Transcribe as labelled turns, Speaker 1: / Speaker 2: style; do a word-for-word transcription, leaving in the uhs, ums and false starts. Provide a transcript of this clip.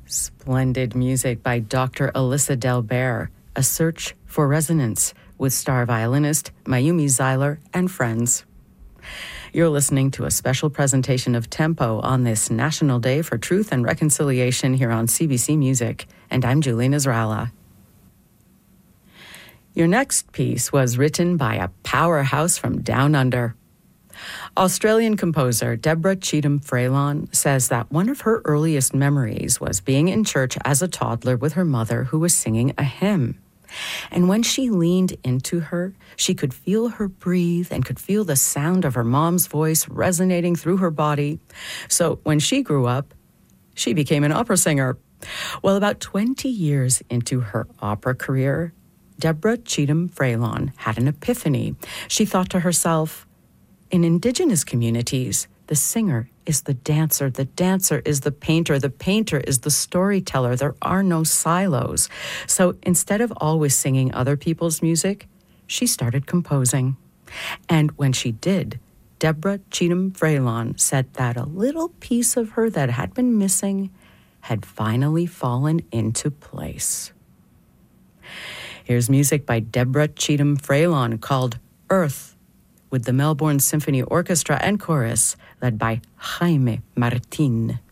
Speaker 1: Splendid music by Doctor Alyssa Delbert, A Search for Resonance, with star violinist Mayumi Zeiler and friends. You're listening to a special presentation of Tempo on this National Day for Truth and Reconciliation here on C B C Music, and I'm Julie Nasrallah. Your next piece was written by a powerhouse from down under. Australian composer Deborah Cheetham Freylon says that one of her earliest memories was being in church as a toddler with her mother who was singing a hymn. And when she leaned into her, she could feel her breathe and could feel the sound of her mom's voice resonating through her body. So when she grew up, she became an opera singer. Well, about twenty years into her opera career, Deborah Cheetham Freylon had an epiphany. She thought to herself, in Indigenous communities, the singer is the dancer, the dancer is the painter, the painter is the storyteller. There are no silos. So instead of always singing other people's music, she started composing. And when she did, Deborah Cheetham Freylon said that a little piece of her that had been missing had finally fallen into place. Here's music by Deborah Cheetham Freylon called Earth, with the Melbourne Symphony Orchestra and Chorus, led by Jaime Martin.